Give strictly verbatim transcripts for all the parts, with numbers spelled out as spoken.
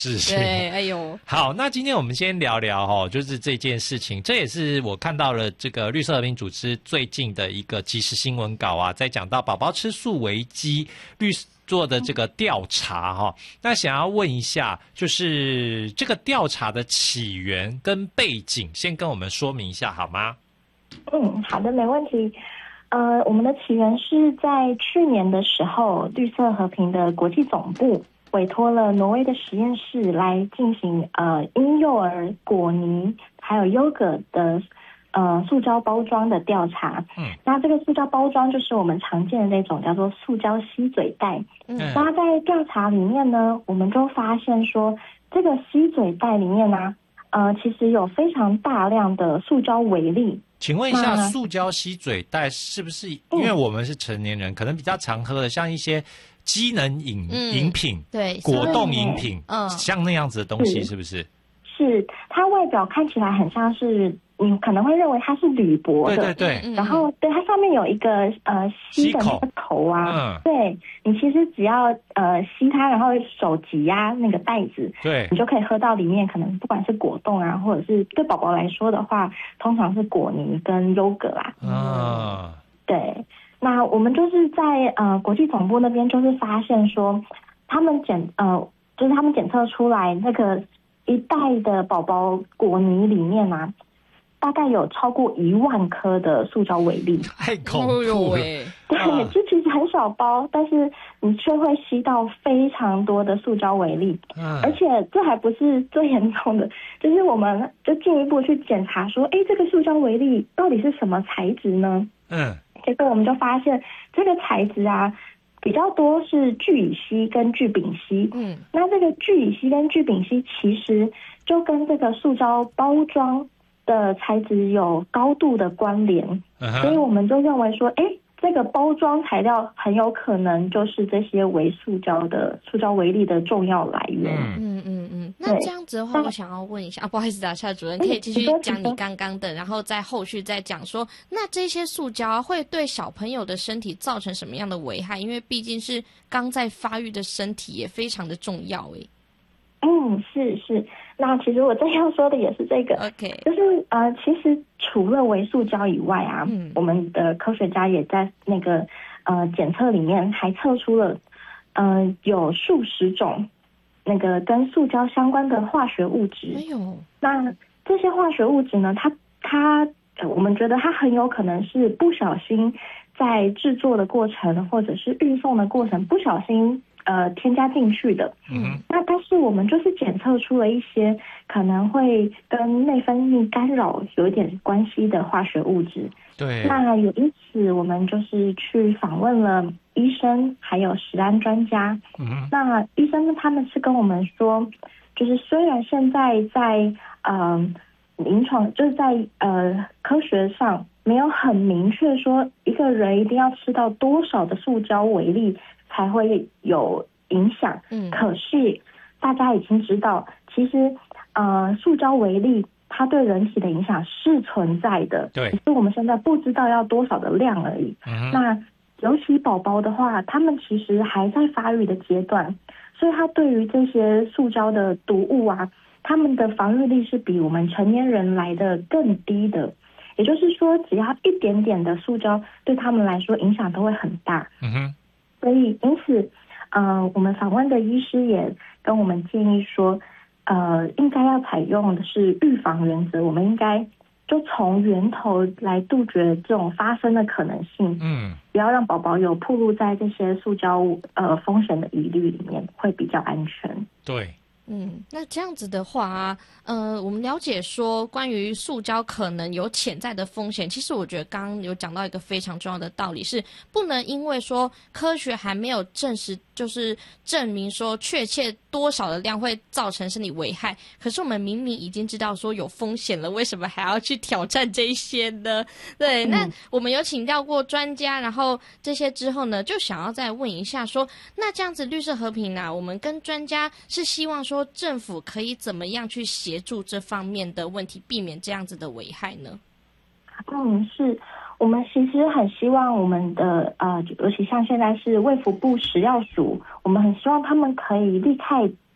事情。 对，哎呦， 好，那今天我们先聊聊哦，就是这件事情，这也是我看到了这个绿色和平组织最近的一个即时新闻稿啊，在讲到宝宝吃素危机绿做的这个调查哈、哦。那想要问一下，就是这个调查的起源跟背景，先跟我们说明一下好吗？ 嗯，好的，没问题。呃，我们的起源是在去年的时候，绿色和平的国际总部委托了挪威的实验室来进行呃婴幼儿果泥还有优格的呃塑胶包装的调查。嗯，那这个塑胶包装就是我们常见的那种叫做塑胶吸嘴袋。嗯，那在调查里面呢，我们就发现说，这个吸嘴袋里面呢、啊，呃，其实有非常大量的塑胶微粒。 请问一下，塑胶吸嘴袋是不是因为我们是成年人，嗯、可能比较常喝的，像一些机能饮、嗯、饮品、 对果冻饮品，嗯，像那样子的东西，是不是？ 是，它外表看起来很像是，你可能会认为它是铝箔的， 对对对。 然后对它上面有一个呃吸的那个头啊，嗯，对你其实只要呃吸它，然后手挤压那个袋子， 对， 你就可以喝到里面可能不管是果冻啊，或者是对宝宝来说的话，通常是果泥跟优格啦。 啊， 对，那我们就是在呃国际总部那边就是发现说，他们检呃就是他们检测出来那个一袋的宝宝果泥里面啊，大概有超过一万颗的塑胶微粒， 太恐怖了。 对，这其实很小包，但是你却会吸到非常多的塑胶微粒，嗯，而且这还不是最严重的，就是我们就进一步去检查说，哎，这个塑胶微粒到底是什么材质呢？ 嗯， 结果我们就发现这个材质啊，比较多是聚乙烯跟聚丙烯。嗯，那这个聚乙烯跟聚丙烯其实就跟这个塑胶包装的材质有高度的关联，嗯，所以我们就认为说，哎，这个包装材料很有可能就是这些微塑胶的塑胶微粒的重要来源。 嗯嗯嗯。那这样子的话，我想要问一下啊，不好意思啊，夏主任，可以继续讲你刚刚的，然后在后续再讲说，那这些塑胶会对小朋友的身体造成什么样的危害？因为毕竟是刚在发育的身体，也非常的重要诶。 嗯，是是，那其实我正要说的也是这个 ，OK， 就是呃，其实除了微塑胶以外啊，嗯，我们的科学家也在那个呃检测里面还测出了呃有数十种那个跟塑胶相关的化学物质。 哎呦， 那这些化学物质呢，它它呃我们觉得它很有可能是不小心在制作的过程或者是运送的过程不小心呃添加进去的。嗯，那但是我们就是检测出了一些可能会跟内分泌干扰有一点关系的化学物质。 对， 那有因此我们就是去访问了医生还有食安专家。嗯，那医生他们是跟我们说，就是虽然现在在呃临床就是在呃科学上没有很明确说一个人一定要吃到多少的塑胶微粒才会有影响，嗯，可是大家已经知道，其实呃塑胶微粒它对人体的影响是存在的， 对， 只是我们现在不知道要多少的量而已。嗯，那尤其宝宝的话，他们其实还在发育的阶段，所以他对于这些塑胶的毒物啊，他们的防御力是比我们成年人来的更低的。也就是说，只要一点点的塑胶对他们来说影响都会很大。嗯哼，所以因此，呃，我们访问的医师也跟我们建议说，呃，应该要采用的是预防原则，我们应该就从源头来杜绝这种发生的可能性。嗯，不要让宝宝有暴露在这些塑胶呃风险的疑虑里面，会比较安全。 对。 嗯，那这样子的话啊，呃，我们了解说关于塑胶可能有潜在的风险，其实我觉得刚刚有讲到一个非常重要的道理，是不能因为说科学还没有证实，就是证明说确切多少的量会造成身体危害，可是我们明明已经知道说有风险了，为什么还要去挑战这一些呢？对，那我们有请教过专家，然后这些之后呢，就想要再问一下说，那这样子绿色和平啊，我们跟专家是希望说政府可以怎么样去协助这方面的问题，避免这样子的危害呢？ 嗯，是我们其实很希望我们的呃，尤其像现在是卫福部食药署，我们很希望他们可以立刻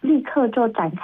立刻就展开